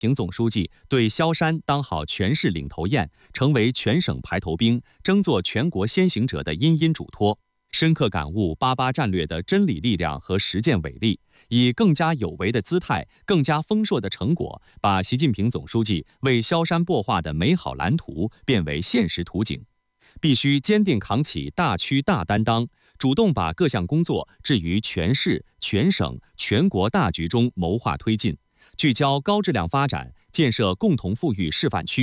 平总书记对萧山当好全市领头雁，成为全省排头兵，争做全国先行者的殷殷嘱托，深刻感悟88战略的真理力量和实践伟力，以更加有为的姿态、更加丰硕的成果，把习近平总书记为萧山擘画的美好蓝图变为现实图景。必须坚定扛起大区大担当，主动把各项工作置于全市、全省、全国大局中谋划推进，聚焦高质量发展，建设共同富裕示范区。